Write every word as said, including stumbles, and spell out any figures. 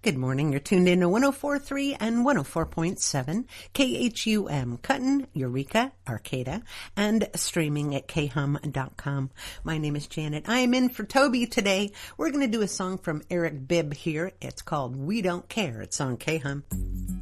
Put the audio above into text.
Good morning. You're tuned in to one oh four point three and one oh four point seven K H U M, Cutton, Eureka, Arcata, and streaming at k hum dot com. My name is Janet. I am in for Toby today. We're going to do a song from Eric Bibb here. It's called We Don't Care. It's on K-Hum.